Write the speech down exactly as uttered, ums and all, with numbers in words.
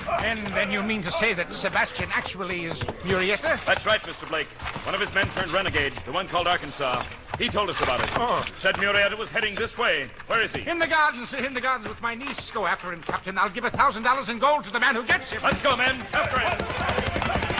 And then you mean to say that Sebastian actually is Murieta? That's right, Mister Blake. One of his men turned renegade, the one called Arkansas. He told us about it. Oh. Said Murieta was heading this way. Where is he? In the gardens, in the gardens with my niece. Go after him, Captain. I'll give a thousand dollars in gold to the man who gets him. Let's go, men. After him.